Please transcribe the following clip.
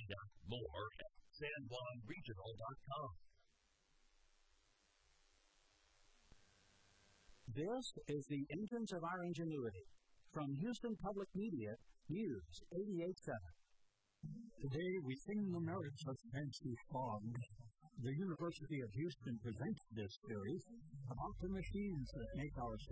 out more at SanJuanRegional.com. This is the Engines of Our Ingenuity. From Houston Public Media, News 88.7. Today we sing the merits of fancy frogs. The University of Houston presents this series about the machines that make our